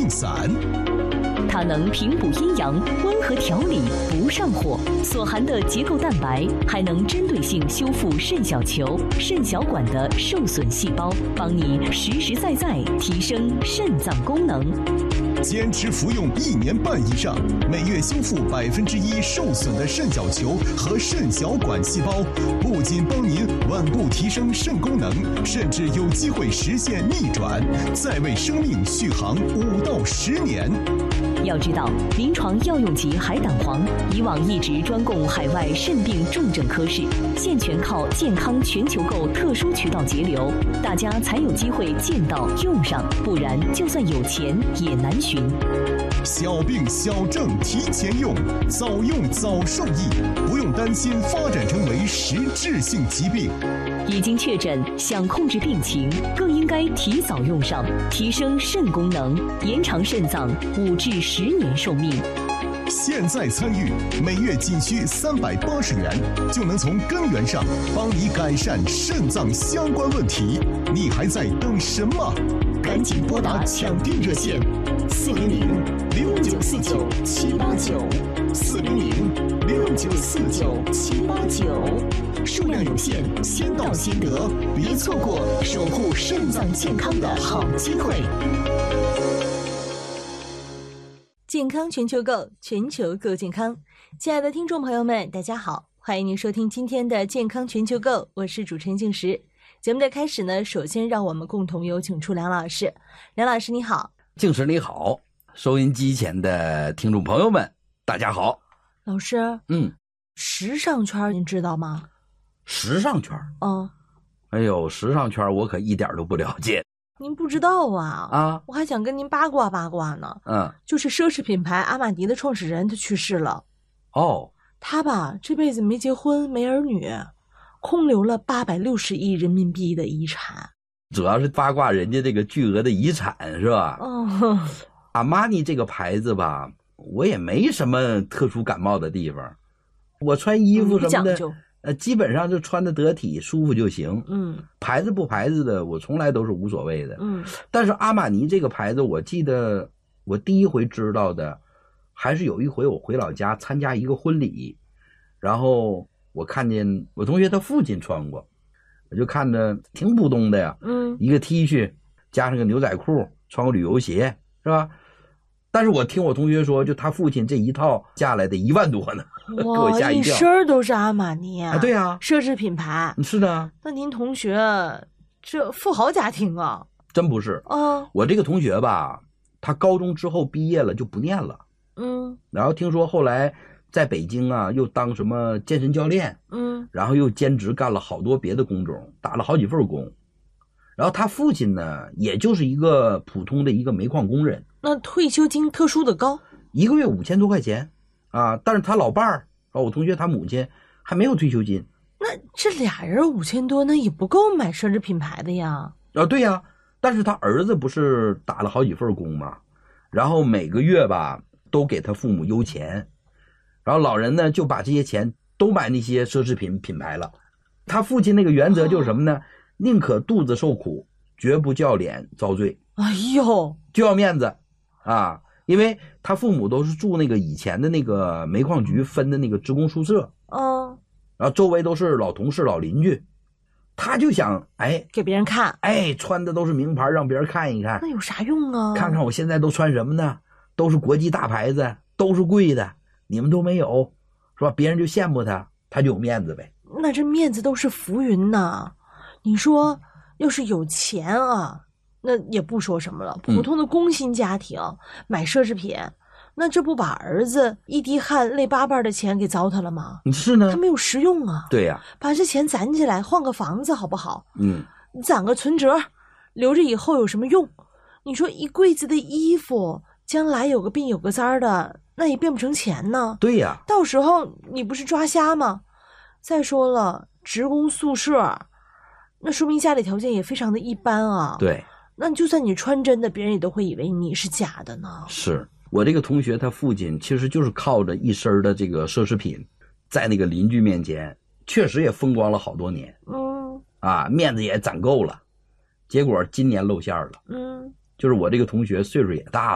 病散。 它能平补阴阳，温和调理，不上火。所含的结构蛋白还能针对性修复肾小球、肾小管的受损细胞，帮你实实在在提升肾脏功能。 坚持服用1年半以上，每月修复1%受损的肾小球和肾小管细胞，不仅帮您稳步提升肾功能，甚至有机会实现逆转，再为生命续航5到10年。 要知道，临床药用级海胆黄以往一直专供海外肾病重症科室，现全靠健康全球购特殊渠道节流，大家才有机会见到用上，不然就算有钱也难寻。 小病小症提前用，早用早受益，不用担心发展成为实质性疾病。 已经确诊想控制病情，更应该提早用上，提升肾功能，延长肾脏5至10年寿命。 现在参与，每月仅需380元，就能从根源上帮你改善肾脏相关问题。你还在等什么？赶紧拨打抢订热线400-6949-789，400-6949-789，数量有限，先到先得，别错过守护肾脏健康的好机会。 健康全球购，全球购健康。亲爱的听众朋友们，大家好，欢迎您收听今天的健康全球购，我是主持人静石。节目的开始呢，首先让我们共同有请出梁老师。梁老师你好。 静石你好，收音机前的听众朋友们大家好。 老师，时尚圈您知道吗？ 时尚圈？哎呦，时尚圈我可一点都不了解。 您不知道啊？我还想跟您八卦八卦呢。就是奢侈品牌阿玛尼的创始人他去世了。他吧这辈子没结婚没儿女，空留了860亿人民币的遗产。 主要是八卦人家这个巨额的遗产是吧？阿玛尼这个牌子吧，我也没什么特殊感冒的地方，我穿衣服什么的，基本上就穿得得体舒服就行。牌子不牌子的我从来都是无所谓的。但是阿玛尼这个牌子，我记得我第一回知道的还是有一回我回老家参加一个婚礼，然后我看见我同学他父亲穿过，我就看着挺普通的呀，一个 T 恤加上个牛仔裤，穿个旅游鞋是吧？但是我听我同学说，就他父亲这一套下来得1万多呢，给我吓一跳。 一身都是阿玛尼啊！ 对啊， 奢侈品牌。 是的。 那您同学这富豪家庭啊？ 真不是。我这个同学吧，他高中之后毕业了就不念了。然后听说后来在北京啊，又当什么健身教练。然后又兼职干了好多别的工种，打了好几份工。然后他父亲呢，也就是一个普通的一个煤矿工人。 那退休金特殊的高 ，1个月5000多块钱啊！但是他老伴儿，我同学他母亲还没有退休金。 那这俩人5000多，那也不够买奢侈品牌的呀。 对呀，但是他儿子不是打了好几份工吗？然后每个月吧都给他父母邮钱，然后老人呢就把这些钱都买那些奢侈品品牌了。他父亲那个原则就是什么呢？宁可肚子受苦，绝不叫脸遭罪。 哎呦， 就要面子啊！因为他父母都是住那个以前的那个煤矿局分的那个职工宿舍，然后周围都是老同事老邻居，他就想给别人看， 穿的都是名牌，让别人看一看。 那有啥用啊？ 看看我现在都穿什么呢？都是国际大牌子，都是贵的，你们都没有，是吧？别人就羡慕他，他就有面子呗。 那这面子都是浮云呐！你说要是有钱啊，那也不说什么了，普通的工薪家庭买奢侈品，那这不把儿子一滴汗泪巴巴的钱给糟蹋了吗？ 是呢， 他没有实用啊。 对呀， 把这钱攒起来换个房子好不好？攒个存折，留着以后有什么用？你说一柜子的衣服，将来有个病有个灾的，那也变不成钱呢。 对呀， 到时候你不是抓瞎吗？再说了，职工宿舍，那说明家里条件也非常的一般啊。 对， 那就算你穿真的，别人也都会以为你是假的呢。 是我这个同学他父亲其实就是靠着一身的这个奢侈品，在那个邻居面前确实也风光了好多年。面子也攒够了，结果今年露馅了。就是我这个同学岁数也大了。